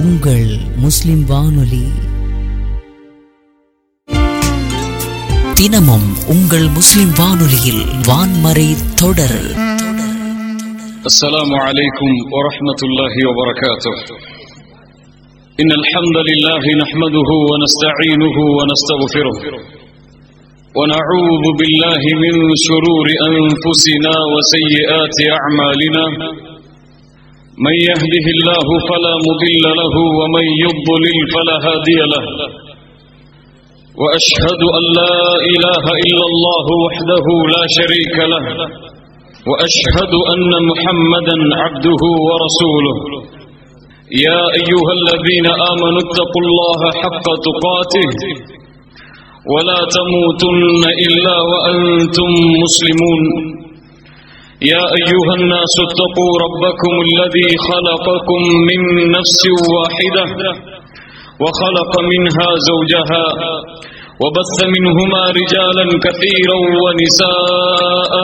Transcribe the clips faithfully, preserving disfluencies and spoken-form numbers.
உங்கள் முஸ்லிம் வானொலி. தினமும் உங்கள் முஸ்லிம் வானொலியில் வான்மறை தொடர். அஸ்ஸலாமு அலைக்கும் வரஹ்மத்துல்லாஹி வபரகாத்துஹ். இன்னல் ஹம்தலில்லாஹி நஹ்மதுஹு வ நஸ்தஈனுஹு வ நஸ்தக்ஃபிருஹு வ நஊது பில்லாஹி மின் ஷுரூரி அன்ஃபுஸினா வ ஸய்யிஆத்தி அஅமாலினா. من يهده الله فلا مضل له ومن يضلل فلا هادي له. وأشهد أن لا إله إلا الله وحده لا شريك له. وأشهد أن محمدا عبده ورسوله. يا أيها الذين آمنوا اتقوا الله حق تقاته ولا تموتن إلا وأنتم مسلمون. يا أيها الناس اتقوا ربكم الذي خلقكم من نفس واحدة وخلق منها زوجها وبث منهما رجالا كثيرا ونساء.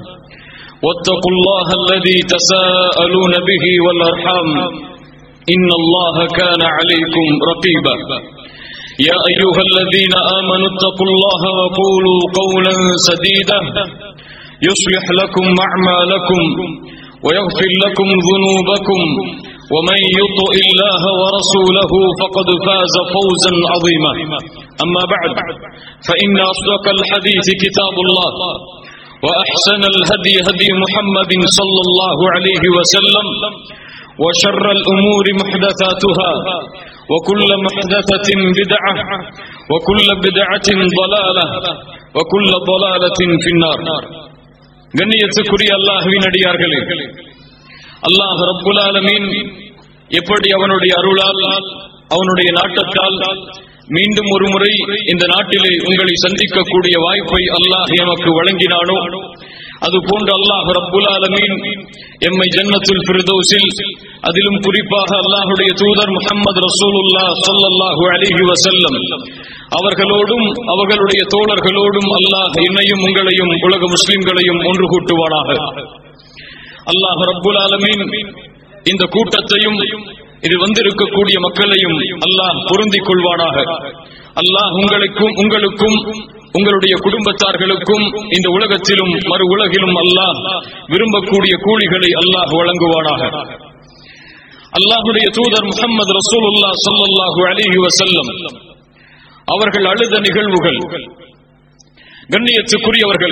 واتقوا الله الذي تساءلون به والأرحام إن الله كان عليكم رقيبا. يا أيها الذين آمنوا اتقوا الله وقولوا قولا سديدا يصلح لكم أعمالكم ويغفر لكم ذنوبكم ومن يطع الله ورسوله فقد فاز فوزا عظيما. أما بعد فإن أصدق الحديث كتاب الله وأحسن الهدي هدي محمد صلى الله عليه وسلم وشر الأمور محدثاتها وكل محدثة بدعة وكل بدعة ضلالة وكل ضلالة في النار. கண்ணியத்துக்குரிய அல்லாஹ்வின் அடியார்களே, அல்லாஹ் ரப்புல் ஆலமீன் எப்படி அவனுடைய அருளால் அவனுடைய நாட்டத்தால் மீண்டும் ஒரு முறை இந்த நாட்டிலே உங்களை சந்திக்கக்கூடிய வாய்ப்பை அல்லாஹ் எமக்கு வழங்கினானோ, அதுபோன்று அல்லாஹ் ரப்புல் ஆலமீன் எம்மை ஜன்னத்துல் ஃபிர்தௌஸில், அதிலும் குறிப்பாக அல்லாஹ்வுடைய தூதர் முஹம்மது ரசூலுல்லாஹ் ஸல்லல்லாஹு அலைஹி வஸல்லம் அவர்களோடும் அவர்களுடைய தோழர்களோடும் அல்லாஹ் என்னையும் உங்களையும் உலக முஸ்லிம்களையும் ஒன்று கூட்டுவானாக. அல்லாஹ் ரப்புல் ஆலமீன் இந்த கூட்டத்தையும் இது வந்திருக்கக்கூடிய மக்களையும் அல்லாஹ் பொருந்திக் கொள்வானாக. அல்லாஹ் உங்களுக்கும் உங்களுக்கும் உங்களுடைய குடும்பத்தார்களுக்கும் இந்த உலகத்திலும் மறு உலகிலும் அல்லாஹ் விரும்பக்கூடிய கூலிகளை அல்லாஹ் வழங்குவானாக. அல்லாஹ்வுடைய தூதர் முஹம்மது ரசூலுல்லாஹ் ஸல்லல்லாஹு அலைஹி வஸல்லம் அவர்கள் அழுத நிகழ்வுகள். கண்ணியத்துக்குரியவர்களே,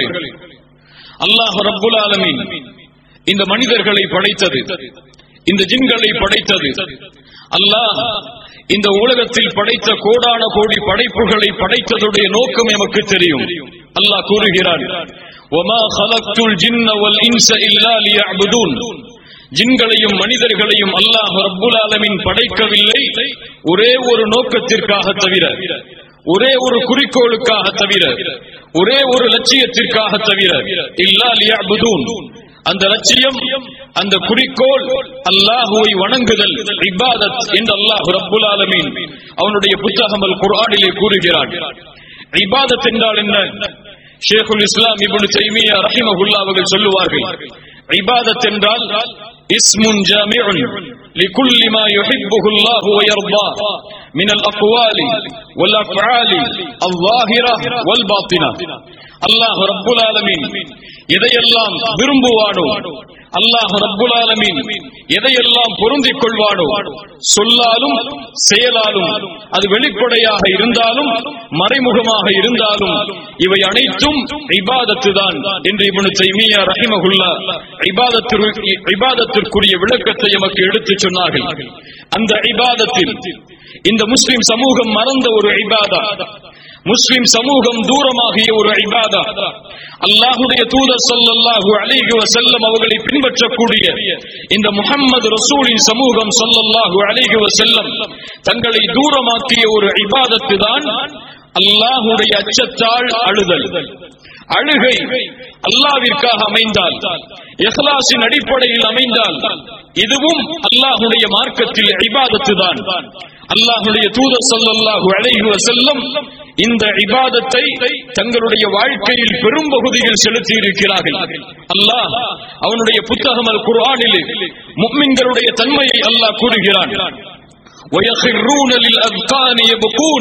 அல்லாஹ் ரப்புல் ஆலமீன் இந்த மனிதர்களை படைத்தது, இந்த ஜின்களை படைத்தது, அல்லாஹ் இந்த உலகத்தில் படைத்த கோடான கோடி படைப்புகளை படைத்ததுடைய நோக்கம் எமக்கு தெரியும். அல்லாஹ் கூறுகிறான், வமா ஹலக்துல் ஜின்ன வல் இன்ஸ இல்லா லியஅ்புதூன். ஜின்களையும் மனிதர்களையும் அல்லாஹ் ரப்புல் ஆலமீன் படைக்கவில்லை ஒரே ஒரு நோக்கத்திற்காக தவிர, ஒரே ஒரு குறிக்கோளுக்காக தவிர, ஒரே ஒரு லட்சியத்திற்காக தவிர. இல்லா லியஅ்புதூன், அந்த லட்சியம், அந்த குறிக்கோள் அல்லாஹுவை வணங்குதல், இபாதத் என்று அல்லாஹ் ரப்புல் ஆலமீன் அவனுடைய புத்தகம் அல் குர்ஆனிலே கூறுகிறான். இபாதத் என்றால் என்ன? ஷேகுல் இஸ்லாம் இப்னு தைமியா ரஹிமஹுல்லாஹ் அவர்கள் சொல்லுவார்கள், இபாதத் என்றால் இஸ்முன் ஜாமிஉன் லிகுல்லி மா யுஹிப்புஹு அல்லாஹு வ யர்தா மினல் அக்வாலி வல் அஃஆலி அல்-ஸாஹிரா வல் பாத்தினா. அல்லாஹ் ரப்புல் ஆலமீன் எதையெல்லாம் விரும்புவானோ, அல்லாஹ் ரப்புல் ஆலமீன் எதையெல்லாம் பொருந்திக் கொள்வானோ, சொல்லாலும் செயலாலும், அது வெளிப்படையாக இருந்தாலும் மறைமுகமாக இருந்தாலும், இவை அனைத்தும் இபாதத்து தான் என்று இப்னு தைமியா ரஹிமஹுல்லாஹ் இபாதத்திற்கு இபாதத்திற்குரிய விளக்கத்தை எமக்கு எடுத்துச் சொன்னார்கள். அந்த இபாதத்தில் இந்த முஸ்லிம் சமூகம் மறந்த ஒரு இபாதா, முஸ்லிம் சமூகம் தூரமாகிய ஒரு இபாதா, அல்லாஹ்வுடைய தூதர் ஸல்லல்லாஹு அலைஹி வஸல்லம் அவர்களை பின்பற்றக்கூடிய இந்த முஹம்மது ரசூலின் சமூகம் ஸல்லல்லாஹு அலைஹி வஸல்லம் தங்களை தூரமாக்கிய ஒரு இபாதத்து தான் அல்லாஹ்வுடைய அச்சத்தால் அழுதல். அழுகை அல்லாஹ்விற்காக அமைந்தால், இஹ்லாஸின் அடிப்படையில் அமைந்தால், இதுவும் அல்லாஹ்வுடைய மார்க்கத்தில் இபாதத்து தான். அல்லாஹ்வுடைய தூதர் ஸல்லல்லாஹு அலைஹி வஸல்லம் இந்த இபாதத்தை தங்களுடைய வாழ்க்கையில் பெரும் பகுதியில் செலுத்தி இருக்கிறார்கள். அல்லாஹ் அவனுடைய புத்தகம் அல் குர்ஆனில் முஃமின்களுடைய தன்மையை அல்லாஹ் கூறுகிறான். ويخرون للأذقان يبكون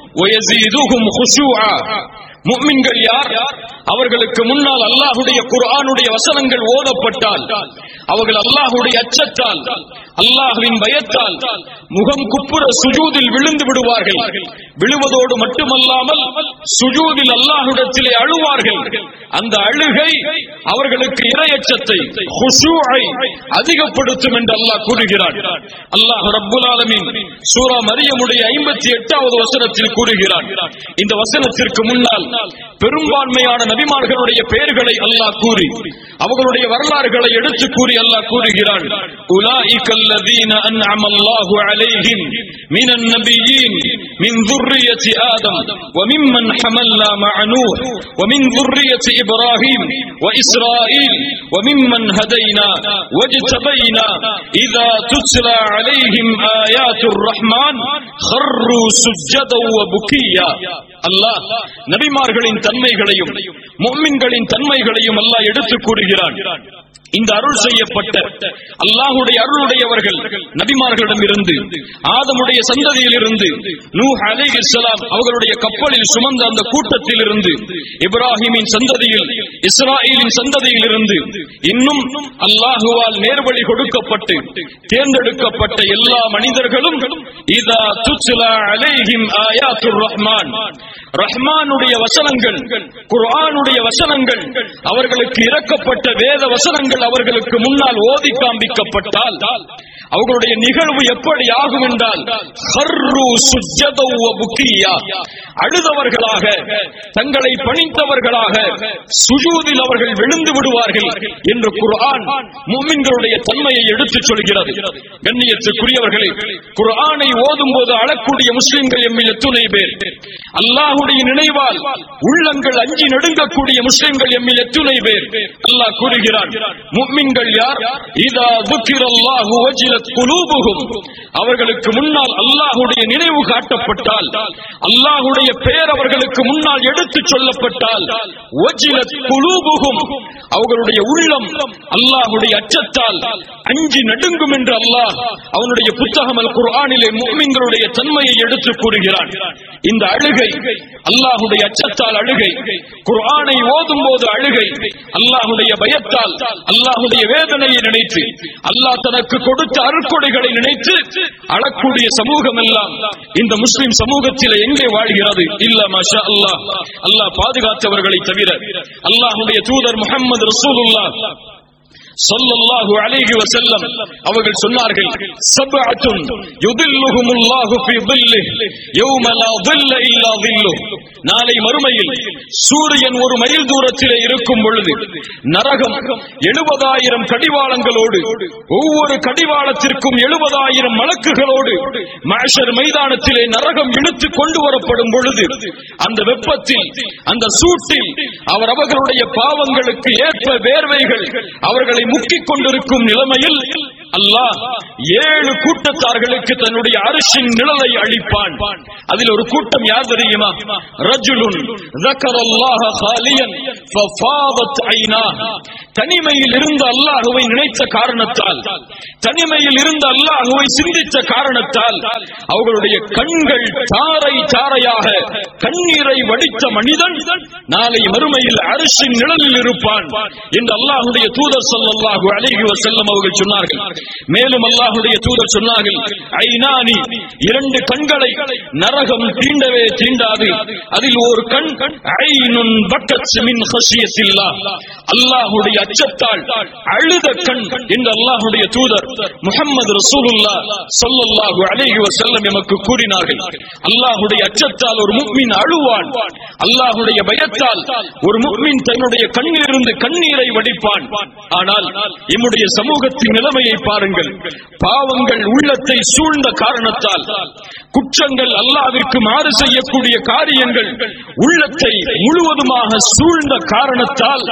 ويزيدهم خشوعا. முஃமின்கள் யார்? அவர்களுக்கு முன்னால் அல்லாஹ்வுடைய குர்ஆனுடைய வசனங்கள் ஓதப்பட்டால் அவர்கள் அல்லாஹ்வுடைய அச்சத்தால் அல்லாஹ்வின் பயத்தால் முகம் குப்புற சுஜூதில் விழுந்து விடுவார்கள். விழுவதோடு மட்டுமல்லாமல் சுஜூதில் அல்லாஹ்விடத்திலே அழுவார்கள். அந்த அழுகை அவர்களுக்கு இறையச்சத்தை குஷூஐ அதிகப்படுத்தும் என்று அல்லாஹ் கூறுகிறார். அல்லாஹ் ரப்புல் ஆலமீன் சூரா மரியமுடைய ஐம்பத்தி எட்டாவது வசனத்தில் கூறுகிறார். இந்த வசனத்திற்கு முன்னால் பெரும்பான்மையான நபிமார்களுடைய பெயர்களை அல்லாஹ் கூறி அவர்களுடைய வரலாறுகளை எடுத்து கூறி அல்லாஹ் கூறுகிறான். உலாயிகல்லதீன அன்அமல்லாஹு அலைஹிம் மினன் நபியீன் மின் ذُرِّيَّةِ آدَمَ وَمِمَّنْ حَمَلْنَا مَعَ نُوحٍ وَمِنْ ذُرِّيَّةِ إِبْرَاهِيمَ وَإِسْرَائِيلَ وَمِمَّنْ هَدَيْنَا وَاجْتَبَيْنَا إِذَا تُتْلَى عَلَيْهِمْ آيَاتُ الرَّحْمَنِ خَرُّوا سُجَّدًا وَبُكِيًّا. அல்லாஹ் நபிமார்களின் தன்மைகளையும் முஃமின்களின் தன்மைகளையும் அல்லாஹ் எடுத்து கூறுகிறான். இந்த அருள் செய்யப்பட்ட அல்லாஹ்வுடைய அருளுடையவர்கள் நபிமார்களிடம் இருந்து ஆதமுடைய சந்ததியில் இருந்து நூஹ் அலைஹிஸ்ஸலாம் அவர்களுடைய கப்பலில் சுமந்த அந்த கூட்டத்தில் இருந்து இப்ராஹிமின் சந்ததியில் இஸ்ராயீலின் சந்ததியில் இருந்து இன்னும் அல்லாஹ்வால் நேர்வழி கொடுக்கப்பட்டு தேர்ந்தெடுக்கப்பட்ட எல்லா மனிதர்களும் இதா துத்லா அலைஹிம் ஆயாத்துர் ரஹ்மான் ரஹ்மானுடைய வசனங்கள் குர்ஆனுடைய வசனங்கள் அவர்களுக்கு இறக்கப்பட்ட வேத வசனங்கள் அவர்களுக்கு முன்னால் ஓதி காண்பிக்கப்பட்டால் அவர்களுடைய நிகழ்வு எப்படி ஆகும் என்றால் ஹர்ரு சுஜ்ஜதா வ புக்கியா, அழுதவர்களாக தங்களை பணிந்தவர்களாக சுஜூதில் அவர்கள் விழுந்து விடுவார்கள் என்று குர்ஆன் முஃமின்களுடைய தன்மையை எடுத்துச் சொல்கிறது. கண்ணியத்துக்குரியவர்களே, குர்ஆனை ஓதும் போது அழக்கூடிய முஸ்லிம்கள் எம்மில் எத்துணை பேர்? அல்லாஹ்வுடைய நினைவால் உள்ளங்கள் அஞ்சி நடுங்கக்கூடிய முஸ்லிம்கள் எம்மில் எத்துணை பேர்? அல்லாஹ் கூறுகிறான், முஃமின்கள் யார்? இதா ذுக்கிரல்லாஹு வஜிலத் குலூபுஹும், அவர்களுக்கு முன்னால் அல்லாஹ்வுடைய நினைவு காட்டப்பட்டால் அல்லாஹ்வுடைய பெயர் அவர்களுக்கு முன்னால் எடுத்துச் சொல்லப்பட்டால் வஜிலத் குலூபுஹும், அவர்களுடைய உள்ளம் அல்லாஹ்வுடைய அச்சத்தால் அஞ்சி நடுங்கும் என்று அல்லாஹ் அவனுடைய புத்தகம் அல் குர்ஆனிலே முஃமின்களுடைய தன்மையை எடுத்து கூறுகிறான். இந்த அழுகை அல்லாஹ்வுடைய அச்சத்தால் அழுகை, குர்ஆனை ஓதும் போது அழுகை, அல்லாஹ்வுடைய பயத்தால் அல்லாஹ்வுடைய வேதனையை நினைத்து அல்லாஹ் தனக்கு கொடுத்த அருட்கொடைகளை நினைத்து அழக்கூடிய சமூகம் எல்லாம் இந்த முஸ்லிம் சமூகத்தில் எங்கே வாழ்கிறது? இல்ல மாஷா அல்லாஹ், அல்லாஹ் பாதுகாத்தவர்களை தவிர. அல்லாஹ்வுடைய தூதர் முஹம்மது ரசூலுல்லாஹ் ஸல்லல்லாஹு அலைஹி வஸல்லம் அவர்கள் சொன்னார்கள், சப்அத்துன் யுதில்லுஹுமுல்லாஹு ஃபீ ظில்லிஹி யௌம லா ظில்ல இல்லா ظில்லுஹு, நாளை மறுமையில் சூரியன் ஒரு மைல் தூரத்திலே இருக்கும் பொழுது நரகம் எழுபதாயிரம் கடிவாளங்களோடு, ஒவ்வொரு கடிவாளத்திற்கும் எழுபதாயிரம் மலக்குகளோடு மஹ்ஷர் மைதானத்திலே நரகம் இழுத்து கொண்டு வரப்படும் பொழுது அந்த வெப்பத்தில் அந்த சூட்டில் அவர் அவர்களுடைய பாவங்களுக்கு ஏற்ப வேர்வைகள் அவர்களை முக்கிக் கொண்டிருக்கும் நிலைமையில் அல்லாஹ் ஏழு கூட்டத்தார்களுக்கு தன்னுடைய அரிசின் நிழலை அளிப்பான். அதில் ஒரு கூட்டம் யார் தெரியுமா? ரஜுலுன் ذكرல்லாஹ காலியன் ففاضت عيناه, தனிமையில் இருந்த அல்லாஹ்வை நினைத்த காரணத்தால், தனிமையில் இருந்த அல்லாஹ்வை சிந்தித்த காரணத்தால் அவர்களுடைய கண்கள் தாரை தாரையாக கண்ணீரை வடித்த மனிதன் நாளை மறுமையில் அரிசின் நிழலில் இருப்பான் என்று அல்லாஹ்வுடைய தூதர் ஸல்லல்லாஹு அலைஹி வஸல்லம் அவர்கள் சொன்னார்கள். மேலும் அல்லாஹ்வுடைய தூதர் சொன்னார்கள், ஐனானி, இரண்டு கண்களை நரகம் தீண்டவே தீண்டாது. அதில் ஒரு கண் ஐனுன் பக்கத் மின் ஹஷியத்தில்லாஹ், அல்லாஹ்வுடைய அச்சத்தால் அழுத கண் என்று அல்லாஹ்வுடைய தூதர் முஹம்மது ரசூலுல்லாஹ் ஸல்லல்லாஹு அலைஹி வஸல்லம் எமக்கு கூறினார்கள். அல்லாஹ்வுடைய அச்சத்தால் ஒரு முஃமின் அழுவான், அல்லாஹ்வுடைய பயத்தால் ஒரு முஃமின் தன்னுடைய கண்ணிலிருந்து கண்ணீரை வடிப்பான். ஆனால் நம்முடைய சமூகத்தின் நிலைமையை பாருங்கள். பாவங்கள் உள்ளத்தை சூழ்ந்த காரணத்தால், குற்றங்கள் அல்லாஹ்விற்கு மாறு செய்யக்கூடிய காரியங்கள் உள்ளத்தை முழுவதுமாக சூழ்ந்த காரணத்தால்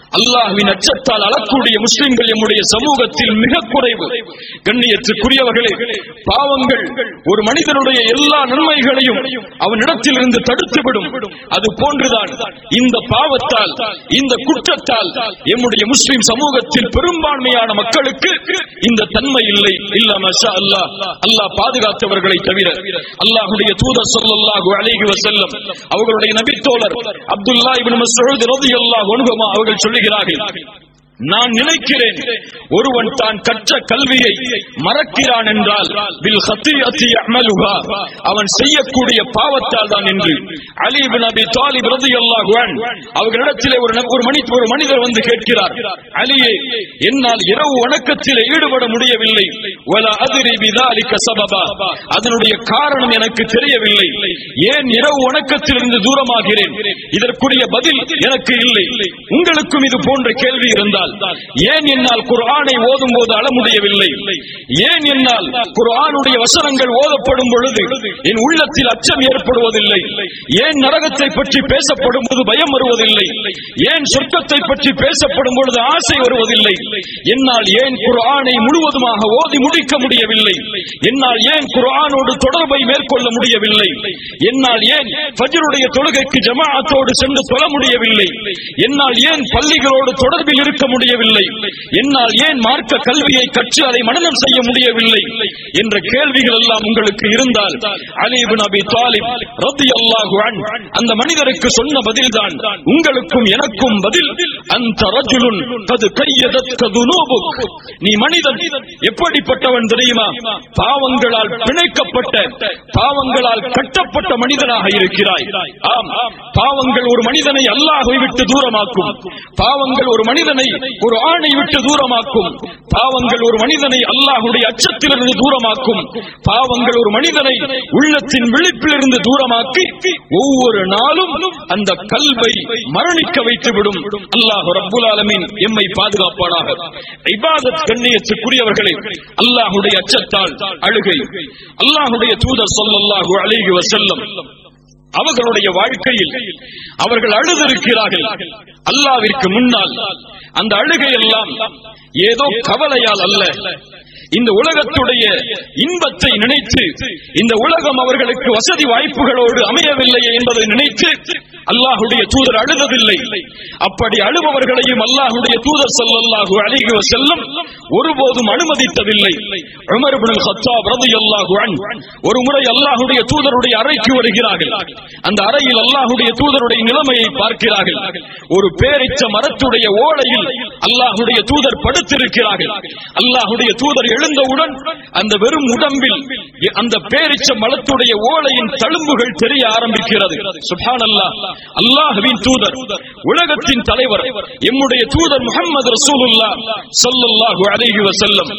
அல்லாஹ்வின் அச்சத்தால் அழக்கூடிய முஸ்லிம்கள் நம்முடைய சமூகத்தில் மிக குறைவு. கண்ணியத்துக்குரியவர்களே, பாவங்கள் ஒரு மனிதனுடைய எல்லா நன்மைகளையும் அவனிடத்தில் இருந்து தடுத்துவிடும். அது போன்றுதான் இந்த பாவத்தால், இந்த குற்றத்தால் நம்முடைய முஸ்லிம் சமூகத்தில் பெரும்பான்மையான மக்களுக்கு இந்த தன்மை இல்லை. இல்ல மாஷா அல்லாஹ், அல்லாஹ் பாதுகாத்தவர்களை தவிர. அல்லாஹ்வுடைய தூதர் ஸல்லல்லாஹு அலைஹி வஸல்லம் அவர்களுடைய நபி தோழர் அப்துல்லாஹ் இப்னு மஸ்ஊத் ரலியல்லாஹு அன்ஹு அவர்கள் சொல்லுகிறார்கள், நான் நினைக்கிறேன் ஒருவன் தான் கற்ற கல்வியை மறக்கிறான் என்றால் பில் ஹத்தியத்தி யஅமலுஹா, அவன் செய்யக்கூடிய பாவத்தால் தான் என்று. அலி இப்னு அபி தாலிப் ரலியல்லாஹு அன்ஹு அவர்களிடத்திலே ஒரு ஒரு மனிதர் ஒரு மனிதர் வந்து கேட்கிறார், அலியே, என்னால் இரவு வணக்கத்திலே ஈடுபட முடியவில்லை, வலா அத்ரி பிதாலிக சபபா, அதனுடைய காரணம் எனக்கு தெரியவில்லை, ஏன் இரவு வணக்கத்திலிருந்து தூரமாகிறேன், இதற்குரிய பதில் எனக்கு இல்லை. உங்களுக்கும் இது போன்ற கேள்வி இருந்தால் ஏன் என்னால் குர்ஆனை ஓதும் போது அழ முடியவில்லை, ஏன் என்னால் குர்ஆனுடைய வசனங்கள் ஓதப்படும் பொழுது என் உள்ளத்தில் அச்சம் ஏற்படுவதில்லை, ஏன் நரகத்தை பற்றி பேசப்படும் போது பயம் வருவதில்லை, ஏன் சொர்க்கத்தை பற்றி பேசப்படும் பொழுது ஆசை வருவதில்லை, என்னால் ஏன் குர்ஆனை முழுவதுமாக ஓதி முடிக்க முடியவில்லை, என்னால் ஏன் குர்ஆனோடு தொடர்பை மேற்கொள்ள முடியவில்லை, என்னால் ஏன் ஃபஜ்ருடைய தொழுகைக்கு ஜமாஅத்தோடு சென்று தொழ முடியவில்லை, என்னால் ஏன் பள்ளிகளோடு தொடர்பில் இருக்க முடியவில்லை, என்னால் ஏன் மார்க்க கல்வியை கற்று அதை மனனம் செய்ய முடியவில்லை என்ற கேள்விகள் எல்லாம் உங்களுக்கு இருந்தால் அலி இப்னு அபி தாலிப் ரலியல்லாஹு அன்ஹு அந்த மனிதருக்கு சொன்ன பதில்தான் உங்களுக்கும் எனக்கும் பதில். அந்த ரஜுலுன் கத் கய்யதத் துனூபுக், நீ மனிதன் எப்படிப்பட்டவன் தெரியுமா? பாவங்களால் பிணைக்கப்பட்ட, பாவங்களால் கட்டப்பட்ட மனிதனாக இருக்கிறாய். ஆம், பாவங்கள் ஒரு மனிதனை அல்லாஹ்வை விட்டு தூரமாக்கும், பாவங்கள் ஒரு மனிதனை ஒரு ஆணை விட்டு தூரமாக்கும், பாவங்கள் ஒரு மனிதனை அல்லாஹ்வுடைய அச்சத்திலிருந்து தூரமாக்கும், பாவங்கள் ஒரு மனிதனை உள்ளத்தின் விழிப்பிலிருந்து தூரமாக்கி ஒவ்வொரு நாளும் அந்த கல்வை மரணிக்க வைத்துவிடும். அல்லாஹ் ரப்புல் ஆலமீன் எம்மை பாதுகாப்பானாக. இபாதத் கண்ணியத்துக்குரியவர்களே, அல்லாஹ்வுடைய அச்சத்தால் அழுகை. அல்லாஹ்வுடைய தூதர் ஸல்லல்லாஹு அலைஹி வஸல்லம் அவர்களுடைய வாழ்க்கையில் அவர்கள் அழுதிருக்கிறார்கள் அல்லாஹ்விற்கு முன்னால். அந்த அழுகை எல்லாம் ஏதோ கவலையால் அல்ல, இந்த உலகத்துடைய இன்பத்தை நினைத்து, இந்த உலகம் அவர்களுக்கு வசதி வாய்ப்புகளோடு அமையவில்லையே என்பதை நினைத்து அல்லாஹ்வுடைய தூதர் அழுததில்லை. அப்படி அழுபவர்களையும் அல்லாஹ்வுடைய தூதர் ஸல்லல்லாஹு அலைஹி வஸல்லம் ஒருபோதும் அனுமதித்ததில்லை. உமர் இப்னுல் கத்தாப் ரலியல்லாஹு அன்ஹு ஒரு முறை அல்லாஹ்வுடைய தூதருடைய அறைக்கு வருகிறார்கள். அந்த அறையில் அல்லாஹ்வுடைய தூதருடைய நிலைமையை பார்க்கிறார்கள். ஒரு பேரிச்ச மரத்துடைய ஓலையில் அல்லாஹ்வுடைய தூதர் படுத்திருக்கிறார்கள். அல்லாஹ்வுடைய தூதர் எழுந்தவுடன் அந்த வெறும் உடம்பில் அந்த பேரிச்ச மரத்துடைய ஓலையின் தழும்புகள் தெரிய ஆரம்பிக்கிறது. சுப்ஹானல்லாஹ், அல்லாஹ்வின் தூதர், உலகத்தின் தலைவர், எம்முடைய தூதர் முஹம்மது ரசூலுல்லாஹ் ஸல்லல்லாஹு அலைஹி வஸல்லம்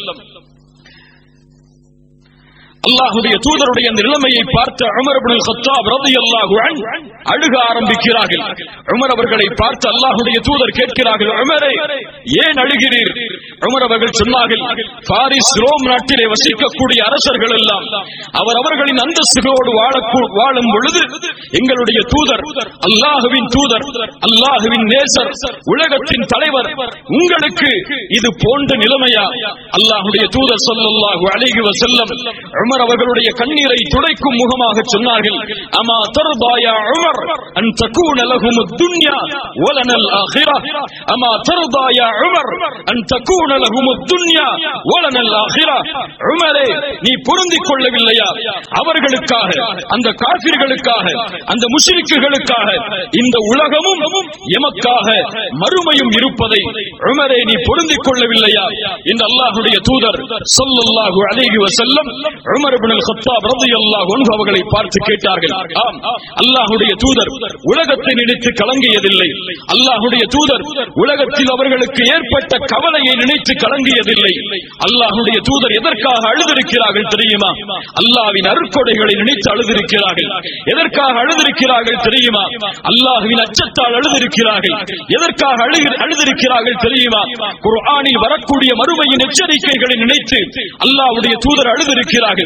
அல்லாஹ்வுடைய தூதருடைய அந்த நிலைமையை பார்த்த உமர் இப்னுல் கத்தாப் ரலியல்லாஹு அன்ஹு அழுக ஆரம்பிக்கிறார்கள். உமர் அவர்களை பார்த்து அல்லாஹ்வுடைய தூதர் கேட்கிறார்கள், உமரே, ஏன் அழுகிறீர்? உமர் அவர்கள் சொன்னார்கள், பாரிஸ் ரோம் நாட்டிலே வசிக்கக்கூடிய அரசர்கள் எல்லாம் அவர் அவர்களின் அந்தஸ்துகளோடு வாழும் பொழுது எங்களுடைய தூதர், அல்லாஹ்வின் தூதர், அல்லாஹ்வின் நேசர், உலகத்தின் தலைவர், உங்களுக்கு இது போன்ற நிலைமையா? அல்லாஹ்வுடைய தூதர் ஸல்லல்லாஹு அலைஹி வஸல்லம் உமர் அவர்களுடைய கண்ணீரை துடைக்கும் முகமாக சொன்னார்கள், அமா தர்தா யா உமர் அன் தகூன லஹும் துன்யா வலனல் ஆகிரஹ், அமா தர்தா யா உமர் அன் தகூன லஹும் துன்யா வலனல் ஆகிரஹ். உமரே, நீ பொருந்திக் கொள்ளவில்லையா? அவர்களுக்காக, அந்த காஃபிர்களுக்காக, அந்த முஷ்ரிக்குகளுக்காக இந்த உலகமும் எமக்காக மறுமையும் இருப்பதை உமரே நீ பொருந்திக் கொள்ளவில்லையா என்று அல்லாஹ்வுடைய தூதர் ஸல்லல்லாஹு அலைஹி வஸல்லம் உமர் இப்னுல் கத்தாப் ரலியல்லாஹு அன்ஹு அவர்களை பார்த்து கேட்டார்கள். ஆம், அல்லாஹ்வுடைய தூதர் உலகத்தை நினைத்து கலங்கியதில்லை. அல்லாஹ்வுடைய தூதர் உலகத்தில் அவர்களுக்கு ஏற்பட்ட கவலையை நினைத்து கலங்கியதில்லை. அல்லாஹ்வுடைய தூதர் எதற்காக அழுதிருக்கிறார்கள் தெரியுமா? அல்லாஹ்வின் அருட்கொடைகளை நினைத்து அழுதிருக்கிறார்கள். எதற்காக அழுதிருக்கிறார்கள் தெரியுமா? அல்லாஹ்வின் அச்சத்தால் அழுதிருக்கிறார்கள். எதற்காக அழுதிருக்கிறார்கள் தெரியுமா? குர்ஆனில் வரக்கூடிய மறுமையின் எச்சரிக்கைகளை நினைத்து அல்லாஹ்வுடைய தூதர் அழுதிருக்கிறார்கள்.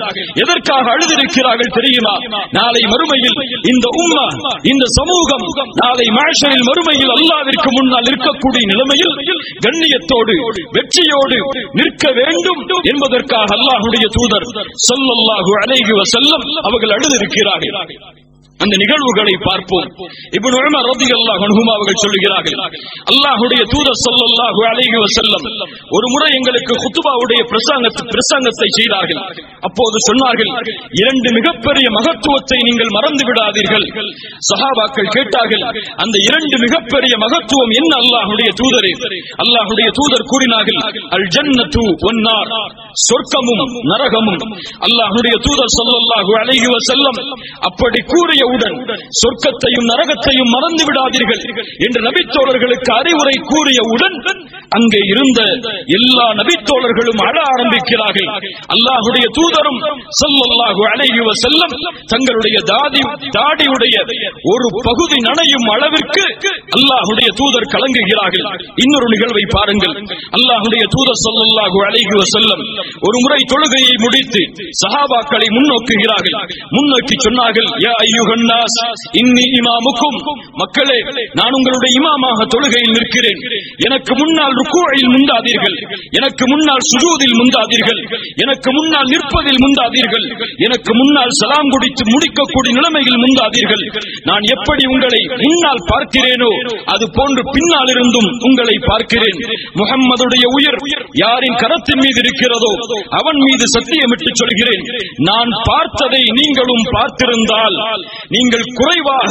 எதற்காக அழுதிருக்கிறார்கள் தெரியுமா? நாளை மறுமையில் இந்த உம்மா, இந்த சமூகம் நாளை மஹ்ஷரில் மறுமையில் அல்லாஹ்விற்கு முன்னால் இருக்கக்கூடிய நிலைமையில் கண்ணியத்தோடு வெற்றியோடு நிற்க வேண்டும் என்பதற்காக அல்லாஹ்வுடைய தூதர் ஸல்லல்லாஹு அலைஹி வஸல்லம் அவர்கள் அழுதிருக்கிறார்கள். அந்த நிகழ்வுகளை பார்ப்போம். இப்னு உமர் ரலியல்லாஹு அன்ஹுமா அவர்கள் சொல்கிறார்கள், அல்லாஹ்வுடைய தூதர் ஸல்லல்லாஹு அலைஹி வஸல்லம் ஒரு முறை எங்களுக்கு குத்பாவுடைய பிரசங்கத்தை பிரசங்கத்தை செய்தார்கள். அப்போது சொன்னார்கள், இரண்டு மிகப்பெரிய மகத்துவத்தை நீங்கள் மறந்து விடாதீர்கள். சஹாபாக்கள் கேட்டார்கள், அந்த இரண்டு மிகப்பெரிய மகத்துவம் என்ன அல்லாஹ்வுடைய தூதரே? அல்லாஹ்வுடைய தூதர் கூறினார்கள், அல் ஜன்னத்து வன் நார், சொர்க்கமும் நரகமும். அல்லாஹ்வுடைய தூதர் ஸல்லல்லாஹு அலைஹி வஸல்லம் அப்படி கூறிய உடன் சொர்க்கத்தையும் நரகத்தையும் மறந்து விடாதீர்கள் என்று நபித்தோழர்களுக்கு அறிவுரை கூறியவுடன் அங்கே இருந்த எல்லா நபித்தோழர்களும் அழ ஆரம்பிக்கிறார்கள். அல்லாஹ்வுடைய தூதரும் ஸல்லல்லாஹு அலைஹி வஸல்லம் தங்களுடைய தாடி தாடியுடைய ஒரு பகுதி நனையும் அளவிற்கு அல்லாஹ்வுடைய தூதர் கலங்குகிறார்கள். இன்னொரு நிகழ்வை பாருங்கள். அல்லாஹ்வுடைய தூதர் ஸல்லல்லாஹு அலைஹி வஸல்லம் ஒரு முறை தொழுகையை முடித்து சஹாபாக்களை முன்னோக்குகிறார்கள். முன்னோக்கி சொன்னார்கள், யா அய்யுஹன் நாஸ் இன்னி இமாமுக்கும், மக்களே நான் உங்களுடைய இமாமாக தொழுகையில் நிற்கிறேன். எனக்கு முன்னால் ருக்கூஇல் முந்தாதீர்கள், எனக்கு முன்னால் சுஜூதில் முந்தாதீர்கள், எனக்கு முன்னால் நிற்பதில் முந்தாதீர்கள், எனக்கு முன்னால் சலாம் குடித்து முடிக்கக்கூடிய நிலைமையில் முந்தாதீர்கள். நான் எப்படி உங்களை முன்னால் பார்க்கிறேனோ அது போன்று பின்னால் இருந்தும் உங்களை பார்க்கிறேன். முஹம்மதுடைய உயிர் யாரின் கரத்தின் மீது இருக்கிறதோ அவன் மீது சத்தியமிட்டு சொல்கிறேன், நான் பார்த்ததை நீங்களும் பார்த்திருந்தால் நீங்கள் குறைவாக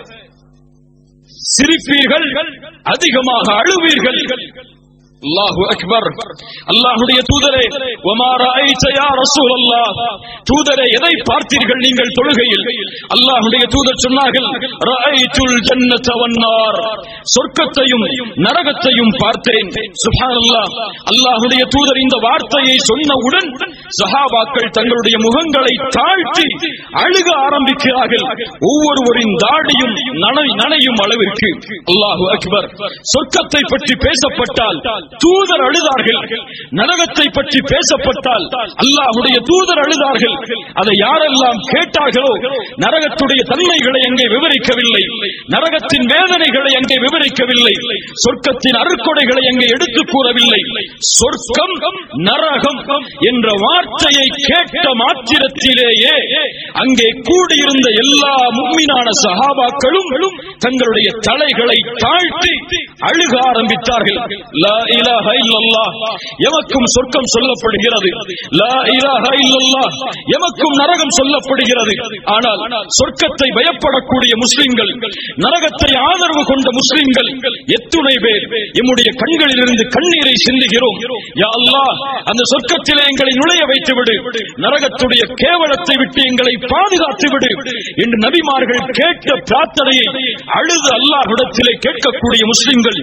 சிரிப்பீர்கள், அதிகமாக அழுவீர்கள். அல்லாஹு அக்பர். அல்லாஹ்வுடைய தூதரே, வமா ரஅய்த யா ரசூலல்லாஹ், தூதரே எதை பார்த்தீர்கள் நீங்கள் தொழுகையில்? அல்லாஹ்வுடைய தூதர் சொன்னார்கள், ரஅய்துல் ஜன்னத வன் நார், சொர்க்கத்தையும் நரகத்தையும் பார்த்தேன். சுப்ஹானல்லாஹ். அல்லாஹ்வுடைய தூதர் இந்த வார்த்தையை சொன்னவுடன் சஹாபாக்கள் தங்களுடைய முகங்களை தாழ்த்தி அழுக ஆரம்பிக்கிறார்கள். ஒவ்வொருவரின் தாடியும் நனையும் அளவிற்கு. அல்லாஹு அக்பர். சொர்க்கத்தை பற்றி பேசப்பட்டால் தூதர் அழுதார்கள், நரகத்தை பற்றி பேசப்பட்டால் அல்லாஹ்வுடைய தூதர் அழுதார்கள். அதை யாரெல்லாம் கேட்டார்களோ நரகத்துடைய தன்மைகளை அங்கே விவரிக்கவில்லை, நரகத்தின் வேதனைகளை அங்கே விவரிக்கவில்லை, சொர்க்கத்தின் அருட்கொடைகளை அங்கே எடுத்து கூறவில்லை. சொர்க்கம் நரகம் என்ற வார்த்தையை கேட்ட மாத்திரத்திலேயே அங்கே கூடியிருந்த எல்லா முஃமினான சஹாபாக்களும் தங்களுடைய தலைகளை தாழ்த்தி அழுக ஆரம்பித்தார்கள். லா இலாஹ இல்லல்லாஹ், எமக்கும் சொர்க்கம் சொல்லப்படுகிறது. லா இலாஹ இல்லல்லாஹ், எமக்கும் நரகம் சொல்லப்படுகிறது. ஆனால் சொர்க்கத்தை பயப்படக்கூடிய முஸ்லிம்கள், நரகத்தை ஆதரவு கொண்ட முஸ்லிம்கள் எத்துணை பேர் எம்முடைய கண்களில் இருந்து கண்ணீரை சிந்துகிறோம். யா அல்லாஹ், அந்த சொர்க்கத்திலே எங்களை நுழைய வைத்து விடு, நரகத்துடைய கேவலத்தை விட்டு எங்களை பாதுகாத்து விடு என்று நபிமார்கள் கேட்ட பிரார்த்தனையை அழுது அல்லாஹ்விடத்திலே கேட்கக்கூடிய முஸ்லிம்கள்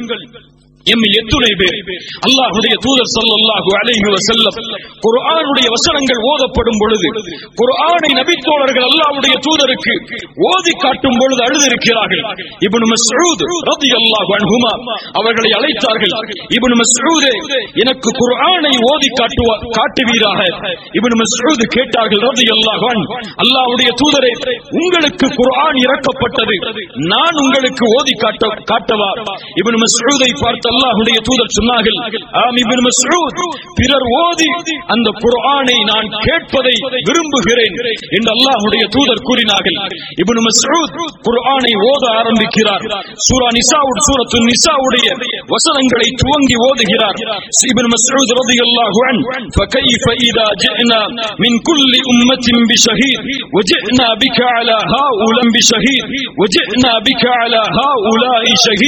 எம் எத்துணை பேர்? அல்லாஹ்வுடைய தூதர் ஸல்லல்லாஹு அலைஹி வஸல்லம் குர்ஆனுடைய வசனங்கள் ஓதப்படும் பொழுது, குர்ஆனை நபித்தோழர்கள் அல்லாஹ்வுடைய தூதருக்கு ஓதி காட்டும் பொழுது அழுதிருக்கிறார்கள். இப்னு மஸ்ஊத் ரலியல்லாஹு அன்ஹுமா அவர்களை அழைத்தார்கள். இப்னு மஸ்ஊதே, எனக்கு குர்ஆனை ஓதி காட்டுவா காட்டுவீராக. இப்னு மஸ்ஊத் கேட்டார்கள் ரலியல்லாஹு அன்ஹு, அல்லாஹ்வுடைய தூதரே, உங்களுக்கு குர்ஆன் இறக்கப்பட்டது, நான் உங்களுக்கு ஓதி காட்ட காட்டவா? இப்னு மஸ்ஊதை பார்த்து அல்லாஹ்வுடைய தூதர் சொன்னார்கள், ஆம் இப்னு மஸ்ஊத், பிறர் ஓதி அந்த குர்ஆனை நான் கேட்பதை விரும்புகிறேன் என்று அல்லாஹ்வுடைய தூதர் கூறினார்கள். இப்னு மஸ்ஊத் குர்ஆனை ஓத ஆரம்பிக்கிறார். சூரா நிசாவுடைய சூரத்து நிசாவுடைய வசனங்களை துவங்கி ஓதுகிறார். இப்னு மஸ்ஊத் ரலியல்லாஹு அன்ஹு, ஃபகைஃப இதா ஜினா மின் குல்லி உம்மத்தின் பிஷஹீத் வஜினா பிக அலா ஹாஉலா பிஷஹீத் வஜினா பிக அலா ஹாஉலா ஷஹீத்